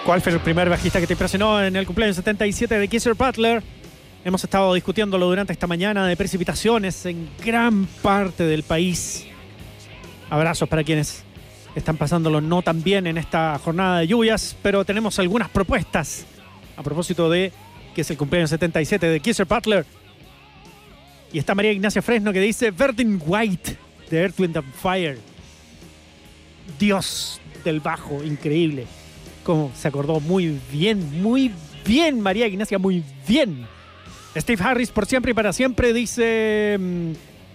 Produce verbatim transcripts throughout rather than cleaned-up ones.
¿Cuál fue el primer bajista que te impresionó en el cumpleaños setenta y siete de Geezer Butler? Hemos estado discutiéndolo durante esta mañana de precipitaciones en gran parte del país. Abrazos para quienes están pasándolo no tan bien en esta jornada de lluvias, pero tenemos algunas propuestas a propósito de que es el cumpleaños setenta y siete de Geezer Butler. Y está María Ignacia Fresno que dice Verdin White de Earth, Wind and Fire. Dios del bajo, increíble. Como se acordó muy bien, muy bien, María Ignacia, muy bien. Steve Harris, por siempre y para siempre, dice um,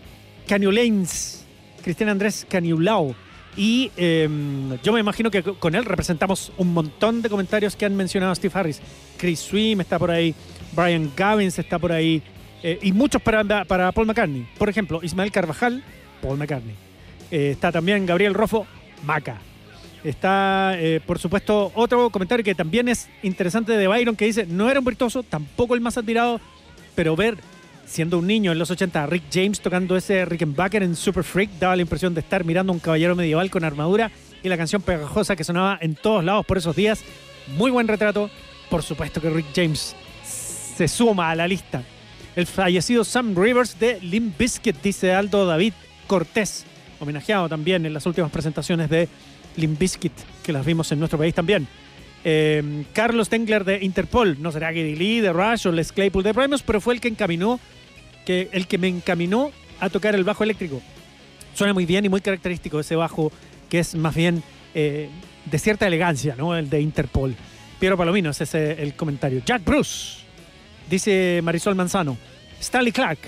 Caniulanes, Cristian Andrés Caniulao. Y eh, yo me imagino que con él representamos un montón de comentarios que han mencionado a Steve Harris. Chris Swim está por ahí, Brian Gavins está por ahí, eh, y muchos para, para Paul McCartney. Por ejemplo, Ismael Carvajal, Paul McCartney. Eh, está también Gabriel Rofo, Maca. Está, eh, por supuesto, otro comentario que también es interesante de Byron, que dice, no era un virtuoso, tampoco el más admirado, pero ver, siendo un niño en los ochenta, a Rick James tocando ese Rickenbacker en Super Freak, daba la impresión de estar mirando a un caballero medieval con armadura y la canción pegajosa que sonaba en todos lados por esos días. Muy buen retrato. Por supuesto que Rick James se suma a la lista. El fallecido Sam Rivers de Limp Bizkit, dice Aldo David Cortés, homenajeado también en las últimas presentaciones de Limp Bizkit, que las vimos en nuestro país también. Eh, Carlos Tengler de Interpol, no será Geddy Lee de Rush o Les Claypool de Primus, pero fue el que encaminó, que, el que me encaminó a tocar el bajo eléctrico. Suena muy bien y muy característico ese bajo, que es más bien eh, de cierta elegancia, ¿no? El de Interpol. Piero Palomino, ese es el comentario. Jack Bruce, dice Marisol Manzano. Stanley Clark,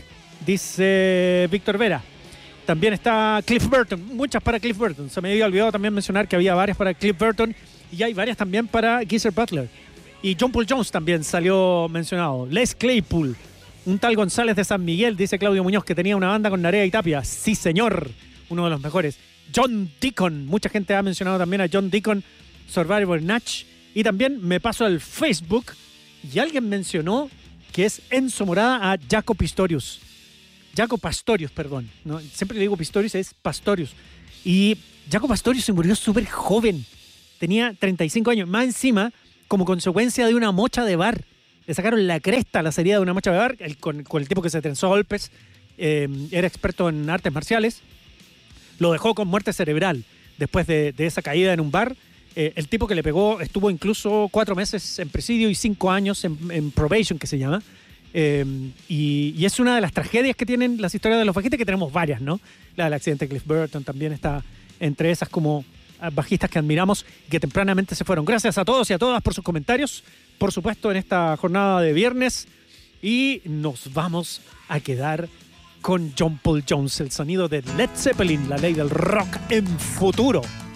dice Víctor Vera. También está Cliff Burton, muchas para Cliff Burton. Se me había olvidado también mencionar que había varias para Cliff Burton y hay varias también para Geezer Butler. Y John Paul Jones también salió mencionado. Les Claypool, un tal González de San Miguel, dice Claudio Muñoz, que tenía una banda con Narea y Tapia. Sí, señor, uno de los mejores. John Deacon, mucha gente ha mencionado también a John Deacon, Survivor Natch. Y también me paso al Facebook y alguien mencionó que es en su morada a Jaco Pistorius. Jaco Pastorius, perdón. ¿no? Siempre le digo Pistorius, es Pastorius. Y Jaco Pastorius se murió súper joven. Tenía treinta y cinco años. Más encima, como consecuencia de una mocha de bar. Le sacaron la cresta a la salida de una mocha de bar. El, con, con el tipo que se trenzó a golpes. Eh, era experto en artes marciales. Lo dejó con muerte cerebral. Después de, de esa caída en un bar. Eh, el tipo que le pegó estuvo incluso cuatro meses en presidio y cinco años en, en probation, que se llama. Eh, y, y es una de las tragedias que tienen las historias de los bajistas, que tenemos varias, ¿no? La del accidente de Cliff Burton también está entre esas como bajistas que admiramos y que tempranamente se fueron. Gracias a todos y a todas por sus comentarios, por supuesto, en esta jornada de viernes. Y nos vamos a quedar con John Paul Jones, el sonido de Led Zeppelin, la ley del rock en futuro.